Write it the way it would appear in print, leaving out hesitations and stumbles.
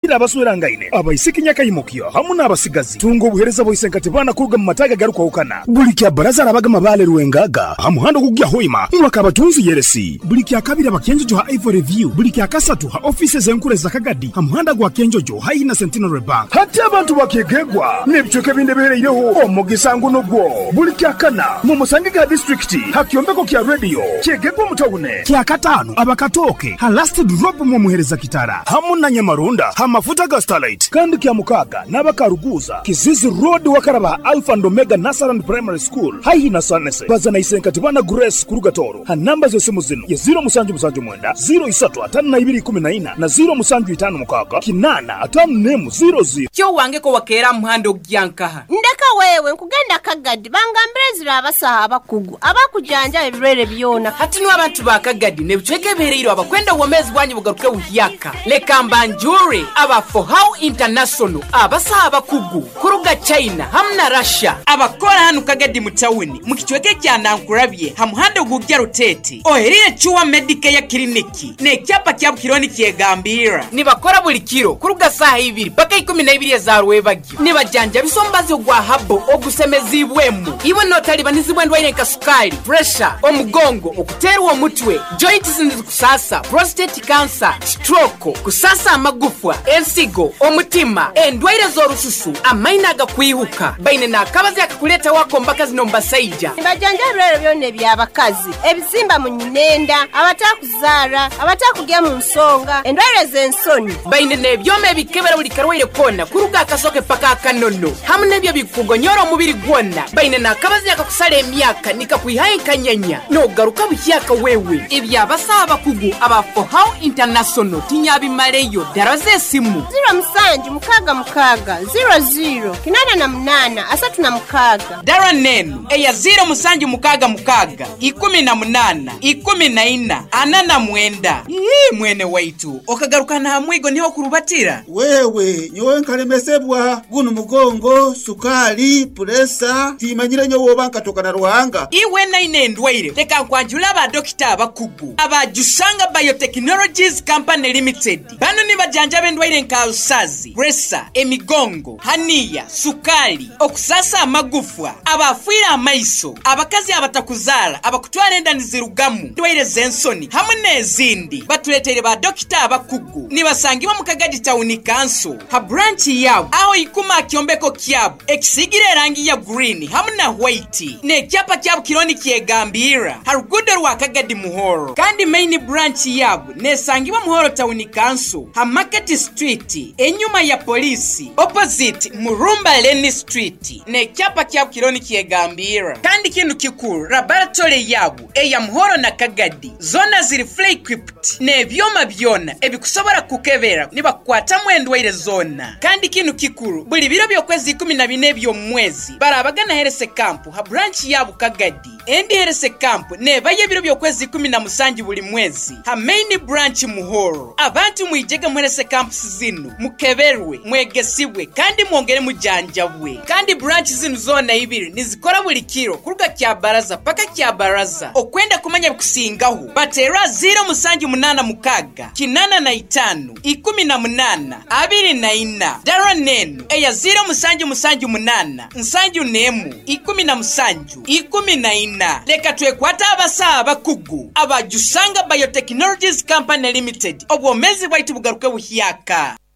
abasabira abasubirangaine abaisikinya kayimukyo hamu n'abasigazi tunga obuhereza boisenkati bana kuruga mu mataga garuka ukana buli kya baraza abagama bale ruwengaga hamuhando kugya hoima mwaka abatunzi yeresi buli kya kabiri abakenjojo ha Ivory Review buli kya kasatu ha offices enkure za Kagadi hamuhanda gwa kenjojo hayi na Centenary Bank hati abantu bakegegwa n'ebicoke binde bereireho omugisango nogwo buli kya kana mu Musangiga district hakyombeko kya radio kyegegwa mutawune kya katano abakatoke ha last drop mu muhereza kitara hamu na Nyamarunda ha mafuta ga Starlight kandi kya mukaga n'abakaruguza Kizizi Road wakaraba Alpha and Omega Nasaran Primary School hayi na Sanese bazana isenkati bana Grace kurugatoro ha namba zose muzino ya 0779 035214 na 0755 kinana atamnemu 00 kyo wange ko wakera muhando gyankaha ndeka wewe nkugenda Kagadi bangambirezira abasaha abakugu abakujanja ebirwere byona hati no abantu ba Kagadi ne bicheke bereiro abakwenda womezi bwanyi bugaruke uhiyaka leka mbanjure aba for how international abasaha abakugu kuruga China hamna Russia abakora hanu Kagadi mutawuni mukichweke kya nankurabye hamuhando gugya rutete ohereye chuwa medical ya kliniki ne cyapa kya kironi kyegambira nibakora buli kiro kuruga saha 2 paka 12 za rwebagi nibajanja bisombazi ogwa habo ogusemezibwemu ibo notali banizibwe ndwaire kasukali pressure omugongo okuterwa omutwe joints kusasa prostate cancer stroke kusasa amagufwa ensigo omutima endwaire zorususu amaina agakwihuka baine nakabazi akakuleta wako mpaka zinomba saija nibajanja rero byone byabakazi ebisimba mu nyinenda abatakuzara abatakugya mu nsonga endwaire zensoni baine nebyome bikebera buli karwaire kona kuruga akasoke paka akanono hamwe nebyo bikugonyora omubiri gwonna baine nakabazi akakusala emyaka nikakwihayinkanyanya no garuka buhyaka wewe ibya basaba kugu aba for how international tinyabimaleyo daraze simu 07 dara nenu eya 07 18 mwene waitu okagaruka na mwigo niho kurubatira wewe nyowe nkalemesebwa guno mugongo sukali presa timanyire nyowo bankatoka na ruhanga iwe na inendwaire teka kwanjula ba dokita abakugu abajusanga biotechnologies company limited bano ni bajanja bendwaire nkalusazi presa emigongo hania sukali okusasa amagufwa abafira amaiso abakazi abatakuzala abakutwala endani zirugamu ndwaire zensoni hamwe nezindi batuletere ba dokita abakugu nibasangiwa mu Kagadi town council ha branch yabo aho ikuma kyombeko kyabo ekisigire rangi ya green hamwe na white ne cyapa cyabo kironi kyegambira ha rugudo rwa Kagadi muhoro kandi main branch yabo nesangiwa muhoro town council ha market street enyuma ya polisi opposite Murumba Lane street ne cyapa cyabo kironi kyegambira kandi kintu kikuru laboratory yabo eya muhoro na Kagadi zona ziri fully equipped ne byoma byona ebikusobora kukebera nibakwata mwendwaire zona kandi kintu kikuru buli biro byokwezi 14 byo mwezi barabagana herese camp ha branch yabo Kagadi endi herese camp ne baye biro byokwezi 17 buli mwezi ha main branch muhoro abantu mwijega mwerese camp zinu mukeberwe mwegesibwe kandi mwongere mujanjabwe kandi branch zinu zona ibiri nizikora buli kiro kuruga kya baraza paka kya baraza okwenda kumanya bikusingaho batera 0786 kinana na 5 18 24 dara nenu eya 0778 nsanju nemu 17 leka twekwata abasa abakugu abajusanga biotechnologies company limited obwomezi bwaitu bugaruke buhyaka